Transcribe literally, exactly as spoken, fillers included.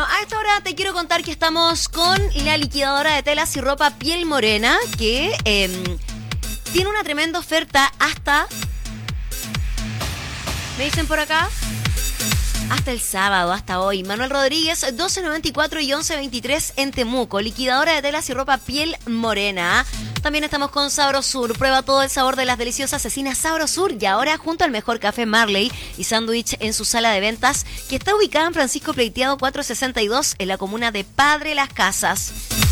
a esta hora te quiero contar que estamos con la liquidadora de telas y ropa Piel Morena, que eh, tiene una tremenda oferta hasta... ¿Me dicen por acá? Hasta el sábado, hasta hoy. Manuel Rodríguez, doce noventa y cuatro y once veintitrés en Temuco. Liquidadora de telas y ropa Piel Morena. También estamos con Sabrosur. Prueba todo el sabor de las deliciosas cecinas Sabrosur. Y ahora junto al mejor café Marley y sándwich en su sala de ventas, que está ubicada en Francisco Pleiteado cuatrocientos sesenta y dos, en la comuna de Padre Las Casas.